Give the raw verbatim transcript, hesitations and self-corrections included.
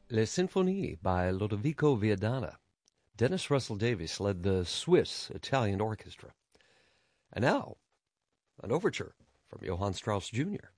Les Symphonies by Lodovico Viadana. Dennis Russell Davies led the Swiss Italian Orchestra. And now, an overture from Johann Strauss Junior